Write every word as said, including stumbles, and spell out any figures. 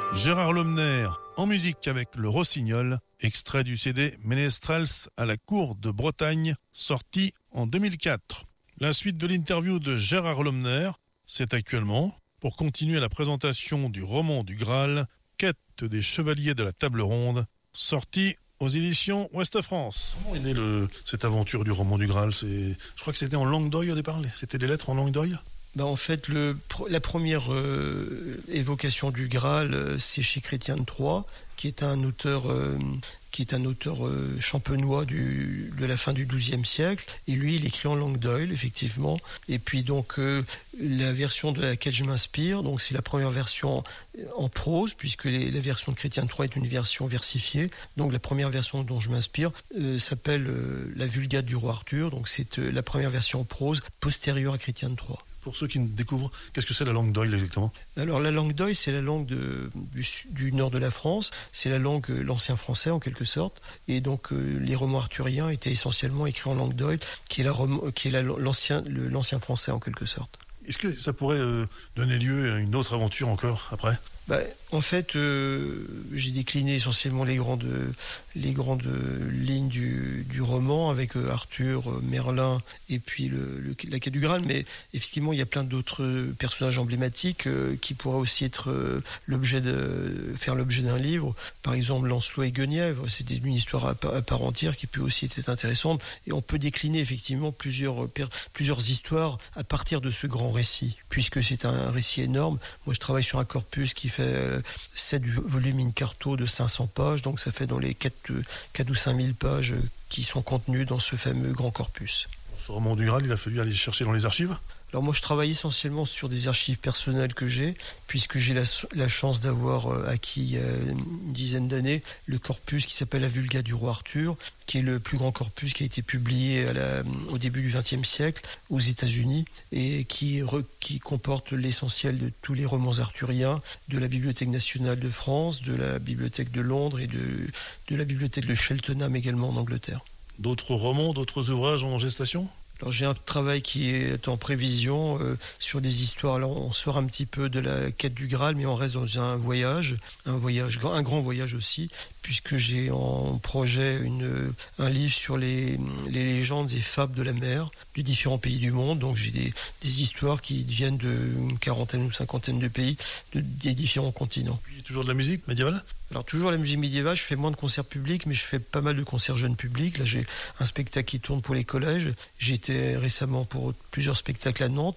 Gérard Lomner en musique avec le Rossignol, extrait du C D Ménestrels à la cour de Bretagne, sorti en deux mille quatre. La suite de l'interview de Gérard Lomner, c'est actuellement, pour continuer la présentation du roman du Graal, Quête des Chevaliers de la Table Ronde, sorti aux éditions Ouest France. Comment est née le, cette aventure du roman du Graal? C'est, je crois que c'était en langue d'oïl au départ, c'était des lettres en langue d'oïl. Bah en fait, le, la première euh, évocation du Graal, euh, c'est chez Chrétien de Troyes, qui est un auteur, euh, qui est un auteur euh, champenois du, de la fin du douzième siècle. Et lui, il écrit en langue d'oïl, effectivement. Et puis donc, euh, la version de laquelle je m'inspire, donc c'est la première version en prose, puisque les, la version de Chrétien de Troyes est une version versifiée. Donc la première version dont je m'inspire euh, s'appelle euh, la Vulgate du roi Arthur. Donc c'est euh, la première version en prose postérieure à Chrétien de Troyes. Pour ceux qui ne découvrent, qu'est-ce que c'est la langue d'oïl exactement? Alors la langue d'oïl, c'est la langue de, du, du nord de la France, c'est la langue, euh, l'ancien français en quelque sorte, et donc euh, les romans arthuriens étaient essentiellement écrits en langue d'oïl, qui est, la, qui est la, l'ancien, le, l'ancien français en quelque sorte. Est-ce que ça pourrait euh, donner lieu à une autre aventure encore après? Bah, en fait, euh, j'ai décliné essentiellement les grandes, les grandes lignes du, du roman avec euh, Arthur, euh, Merlin et puis le, le, la quête du Graal. Mais effectivement, il y a plein d'autres personnages emblématiques euh, qui pourraient aussi être euh, l'objet de faire l'objet d'un livre. Par exemple, Lancelot et Guenièvre, c'était une histoire à, à part entière qui peut aussi être intéressante. Et on peut décliner effectivement plusieurs, plusieurs histoires à partir de ce grand récit, puisque c'est un récit énorme. Moi, je travaille sur un corpus qui fait sept volumes in-quarto de cinq cents pages, donc ça fait dans les quatre ou cinq mille pages qui sont contenues dans ce fameux grand corpus. Ce roman du Graal, il a fallu aller chercher dans les archives? Alors moi je travaille essentiellement sur des archives personnelles que j'ai, puisque j'ai la, la chance d'avoir euh, acquis il y a une dizaine d'années le corpus qui s'appelle la Vulgate du roi Arthur, qui est le plus grand corpus qui a été publié à la, au début du vingtième siècle aux États-Unis et qui, re, qui comporte l'essentiel de tous les romans arthuriens de la Bibliothèque nationale de France, de la Bibliothèque de Londres et de, de la Bibliothèque de Cheltenham également en Angleterre. D'autres romans, d'autres ouvrages en gestation? Alors j'ai un travail qui est en prévision euh, sur des histoires. Alors on sort un petit peu de la quête du Graal, mais on reste dans un voyage, un voyage, un grand voyage aussi, puisque j'ai en projet une, un livre sur les, les légendes et fables de la mer de différents pays du monde. Donc j'ai des, des histoires qui viennent d'une quarantaine ou cinquantaine de pays, de, des différents continents. Puis toujours de la musique médiévale? Alors toujours la musique médiévale, je fais moins de concerts publics, mais je fais pas mal de concerts jeunes publics. Là j'ai un spectacle qui tourne pour les collèges. J'ai été récemment pour plusieurs spectacles à Nantes.